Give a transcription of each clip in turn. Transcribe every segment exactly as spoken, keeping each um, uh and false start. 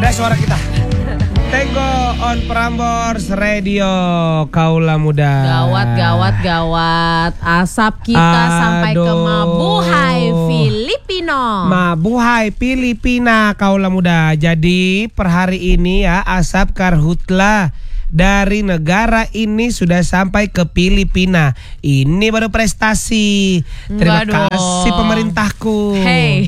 Ada suara kita. Tego on Prambors Radio Kaula Muda. Gawat, gawat, gawat. Asap kita Aduh. sampai ke Mabuhay, Filipino. Mabuhay, Filipina Kaula Muda. Jadi per hari ini ya asap karhutla dari negara ini sudah sampai ke Filipina. Ini baru prestasi. Terima Enggak kasih dong. pemerintahku. Hey.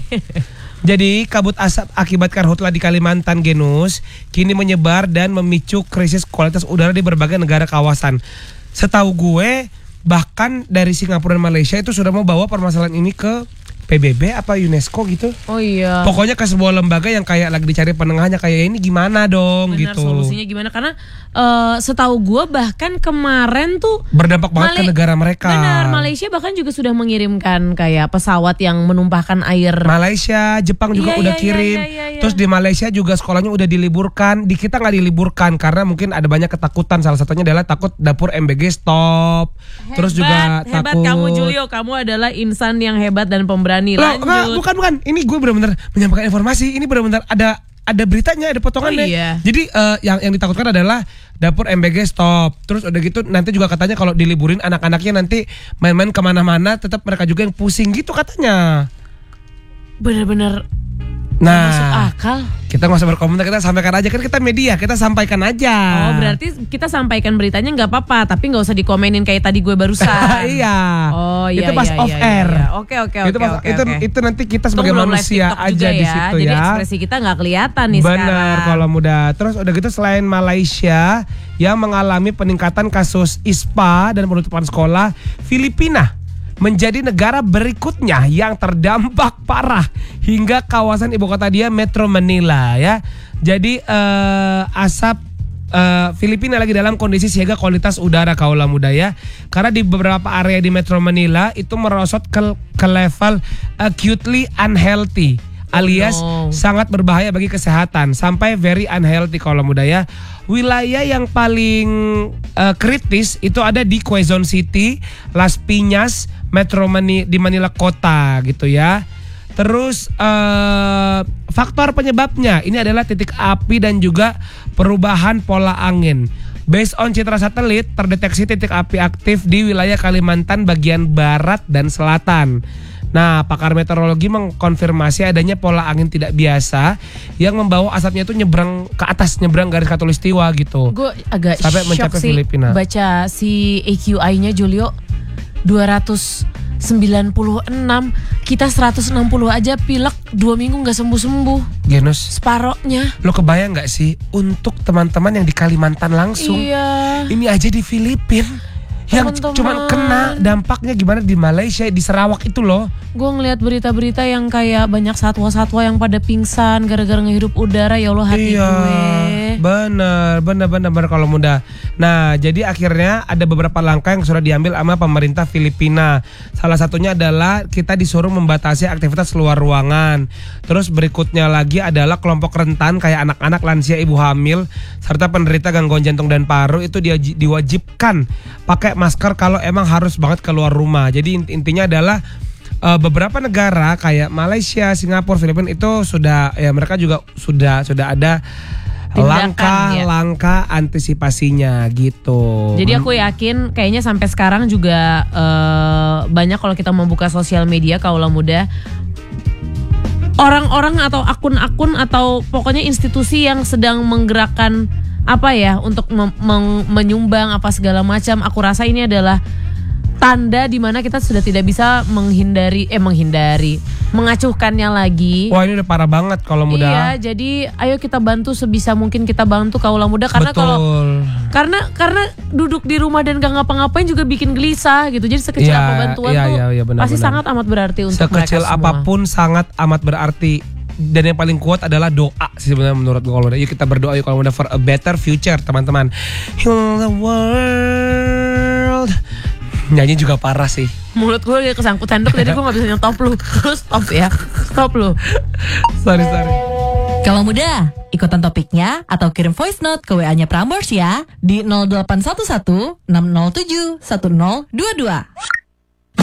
Jadi kabut asap akibat karhutla di Kalimantan Genus kini menyebar dan memicu krisis kualitas udara di berbagai negara kawasan. Setahu gue bahkan dari Singapura dan Malaysia itu sudah mau bawa permasalahan ini ke P B B apa UNESCO gitu. Oh iya. Pokoknya ke sebuah lembaga yang kayak lagi dicari penengahnya, kayak ini gimana dong. Benar, gitu. solusinya gimana? Karena uh, setahu gue bahkan kemarin tuh berdampak banget Male- ke negara mereka. Benar, Malaysia bahkan juga sudah mengirimkan kayak pesawat yang menumpahkan air. Malaysia, Jepang juga Iya, udah iya, kirim. iya, iya, iya. Terus di Malaysia juga sekolahnya udah diliburkan. Di kita nggak diliburkan karena mungkin ada banyak ketakutan. Salah satunya adalah takut dapur M B G stop. Hebat, Terus juga hebat takut. kamu Julio, kamu adalah insan yang hebat dan pemberani. Loh, Lanjut. enggak, bukan bukan. Ini gue benar-benar menyampaikan informasi. Ini benar-benar ada ada beritanya, ada potongannya. Oh, iya. Jadi eh, yang yang ditakutkan adalah dapur M B G stop. Terus udah gitu nanti juga katanya kalau diliburin anak-anaknya nanti main-main kemana-mana, tetap mereka juga yang pusing gitu katanya. Bener-bener Nah, masuk akal. kita nggak usah berkomentar, kita sampaikan aja, kan kita media, kita sampaikan aja. Oh, berarti kita sampaikan beritanya nggak apa-apa, tapi nggak usah dikomenin kayak tadi gue barusan. Iya. Oh iya. Itu pas iya, off iya, air. iya. Oke oke oke. Itu pas- oke, itu oke. itu nanti kita Untung sebagai belum live manusia TikTok aja juga di ya. situ Jadi ya. ekspresi kita nggak kelihatan nih Benar sekarang. kalau muda. Terus udah gitu selain Malaysia yang mengalami peningkatan kasus I S P A dan penutupan sekolah, Filipina menjadi negara berikutnya yang terdampak parah hingga kawasan ibu kota dia Metro Manila ya. Jadi eh, asap eh, Filipina lagi dalam kondisi siaga kualitas udara kaula muda ya. Karena di beberapa area di Metro Manila itu merosot ke, ke level acutely unhealthy alias no. sangat berbahaya bagi kesehatan sampai very unhealthy kalau muda ya. Wilayah yang paling uh, kritis itu ada di Quezon City, Las Piñas, Metro Mani, di Manila Kota gitu ya. Terus uh, faktor penyebabnya ini adalah titik api dan juga perubahan pola angin. Based on citra satelit terdeteksi titik api aktif di wilayah Kalimantan bagian barat dan selatan. Nah, pakar meteorologi mengkonfirmasi adanya pola angin tidak biasa yang membawa asapnya itu nyebrang ke atas, nyebrang garis khatulistiwa gitu. Gue agak Sampai shock mencapai sih Filipina. baca si A Q I-nya Julio dua ratus sembilan puluh enam, kita seratus enam puluh aja pilek dua minggu nggak sembuh-sembuh. Genus, Separohnya. lo kebayang nggak sih untuk teman-teman yang di Kalimantan langsung? Iya. Ini aja di Filipina yang Teman-teman. cuman kena dampaknya gimana di Malaysia, di Sarawak itu loh. Gue ngeliat berita-berita yang kayak banyak satwa-satwa yang pada pingsan gara-gara ngehirup udara. Ya Allah, hati Iya, gue. bener, bener, bener, bener kalau muda. Nah, jadi akhirnya ada beberapa langkah yang sudah diambil sama pemerintah Filipina. Salah satunya adalah kita disuruh membatasi aktivitas luar ruangan. Terus berikutnya lagi adalah kelompok rentan kayak anak-anak, lansia, ibu hamil, serta penderita gangguan jantung dan paru itu dia diwajibkan pakai masker kalau emang harus banget keluar rumah. Jadi intinya adalah uh, beberapa negara kayak Malaysia, Singapura, Filipina itu sudah ya mereka juga sudah sudah ada Tindakan, langkah-langkah ya. antisipasinya gitu. Jadi aku yakin kayaknya sampai sekarang juga uh, banyak kalau kita membuka sosial media kaula muda, orang-orang atau akun-akun atau pokoknya institusi yang sedang menggerakkan apa ya untuk mem- meng- menyumbang apa segala macam. Aku rasa ini adalah tanda di mana kita sudah tidak bisa menghindari eh menghindari mengacuhkannya lagi. Wah, ini udah parah banget kalau muda. Iya, jadi ayo kita bantu sebisa mungkin kita bantu kaula muda karena Betul. kalau karena karena duduk di rumah dan gak ngapa-ngapain juga bikin gelisah gitu. Jadi sekecil Iya, apa bantuan iya, tuh iya, iya, benar, pasti benar. sangat amat berarti untuk Sekecil mereka semua. apapun sangat amat berarti. Dan yang paling kuat adalah doa sih sebenarnya menurut gue kalau udah. Yuk kita berdoa yuk kalau udah for a better future teman-teman. Heal the world. Nyanyi juga parah sih. Mulut gue lagi kesangkut sendok jadi gue gak bisa nyetop lu. Terus stop ya. Stop lu. Sorry sorry. Kalau muda, ikutan topiknya atau kirim voice note ke W A-nya Prambors ya di nol delapan satu satu enam nol tujuh satu nol dua dua.